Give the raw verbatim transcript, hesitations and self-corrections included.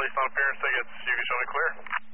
Based on appearance tickets, you can show me clear.